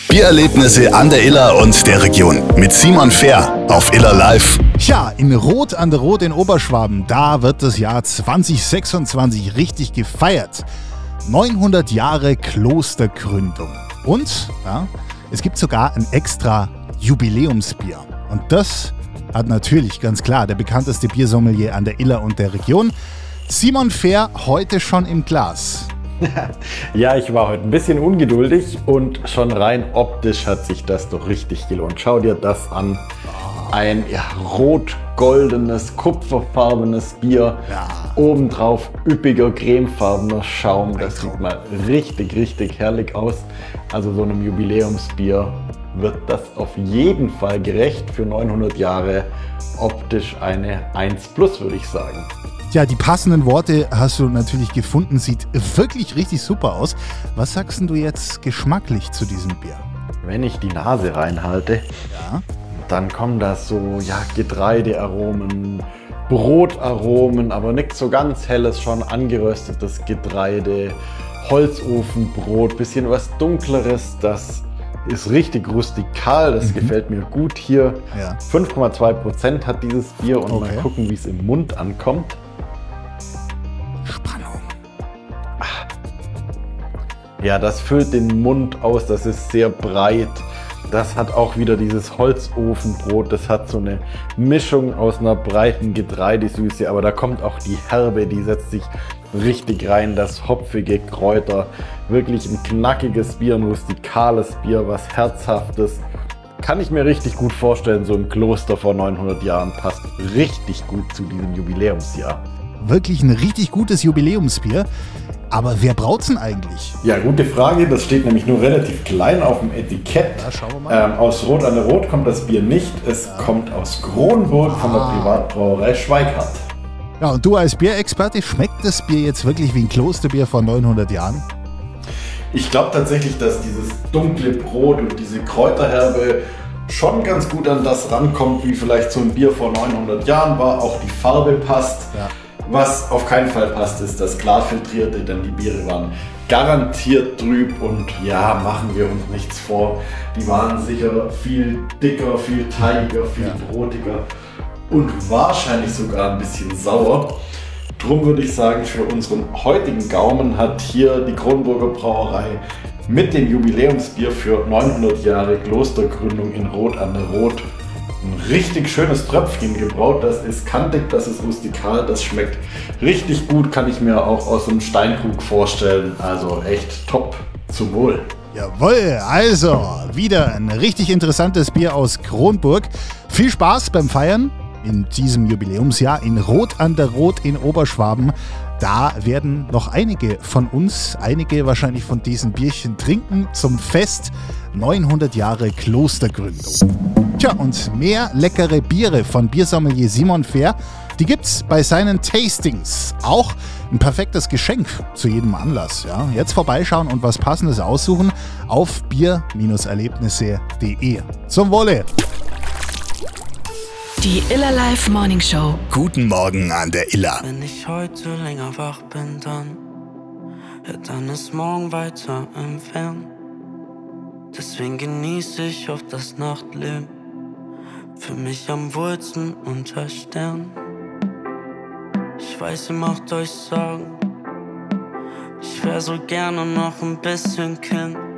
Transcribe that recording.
Biererlebnisse an der Iller und der Region mit Simon Fehr auf Iller Live. Tja, in Roth an der Roth in Oberschwaben, da wird das Jahr 2026 richtig gefeiert. 900 Jahre Klostergründung. Und ja, es gibt sogar ein extra Jubiläumsbier. Und das hat natürlich ganz klar der bekannteste Biersommelier an der Iller und der Region, Simon Fehr, heute schon im Glas. Ja, ich war heute ein bisschen ungeduldig und schon rein optisch hat sich das doch richtig gelohnt. Schau dir das an. Ein rot-goldenes, kupferfarbenes Bier. Ja. Obendrauf üppiger, cremefarbener Schaum. Das sieht mal richtig, richtig herrlich aus. Also so einem Jubiläumsbier wird das auf jeden Fall gerecht. Für 900 Jahre optisch eine 1+, würde ich sagen. Ja, die passenden Worte hast du natürlich gefunden. Sieht wirklich richtig super aus. Was sagst denn du jetzt geschmacklich zu diesem Bier? Wenn ich die Nase reinhalte, Ja. dann kommen da so Getreidearomen, Brotaromen, aber nichts so ganz helles, schon angeröstetes Getreide, Holzofenbrot, bisschen was Dunkleres, das ist richtig rustikal, das gefällt mir gut hier. Ja. 5,2% hat dieses Bier und Okay. mal gucken, wie es im Mund ankommt. Spannung. Ja, das füllt den Mund aus, das ist sehr breit. Das hat auch wieder dieses Holzofenbrot, das hat so eine Mischung aus einer breiten Getreidesüße, aber da kommt auch die Herbe, die setzt sich richtig rein, das hopfige Kräuter. Wirklich ein knackiges Bier, ein rustikales Bier, was Herzhaftes. Kann ich mir richtig gut vorstellen, so ein Kloster vor 900 Jahren passt richtig gut zu diesem Jubiläumsjahr. Wirklich ein richtig gutes Jubiläumsbier. Aber wer braut's denn eigentlich? Ja, gute Frage. Das steht nämlich nur relativ klein auf dem Etikett. Ja, schauen wir mal. Aus Roth an der Roth kommt das Bier nicht. Es kommt aus Kronburg von der Privatbrauerei Schweikart. Ja, und du als Bierexperte, schmeckt das Bier jetzt wirklich wie ein Klosterbier vor 900 Jahren? Ich glaube tatsächlich, dass dieses dunkle Brot und diese Kräuterherbe schon ganz gut an das rankommt, wie vielleicht so ein Bier vor 900 Jahren war. Auch die Farbe passt. Ja. Was auf keinen Fall passt, ist das Klarfiltrierte, denn die Biere waren garantiert trüb und ja, machen wir uns nichts vor. Die waren sicher viel dicker, viel teigiger, viel brotiger und wahrscheinlich sogar ein bisschen sauer. Drum würde ich sagen, für unseren heutigen Gaumen hat hier die Kronburger Brauerei mit dem Jubiläumsbier für 900 Jahre Klostergründung in Roth an der Roth ein richtig schönes Tröpfchen gebraut. Das ist kantig, das ist rustikal, das schmeckt richtig gut, kann ich mir auch aus einem Steinkrug vorstellen. Also echt top, zum Wohl. Jawohl, also wieder ein richtig interessantes Bier aus Kronburg. Viel Spaß beim Feiern in diesem Jubiläumsjahr in Roth an der Roth in Oberschwaben. Da werden noch einige von uns, einige wahrscheinlich von diesen Bierchen trinken zum Fest 900 Jahre Klostergründung. Tja, und mehr leckere Biere von Biersommelier Simon Fehr, die gibt's bei seinen Tastings. Auch ein perfektes Geschenk zu jedem Anlass. Ja. Jetzt vorbeischauen und was Passendes aussuchen auf bier-erlebnisse.de. Zum Wohle! Die Iller Live Morning Show. Guten Morgen an der Iller. Wenn ich heute länger wach bin, dann ist morgen weiter entfernt. Deswegen genieße ich oft das Nachtleben. Für mich am wohlsten unter Sternen. Ich weiß, ihr macht euch Sorgen. Ich wär so gerne noch ein bisschen Kind.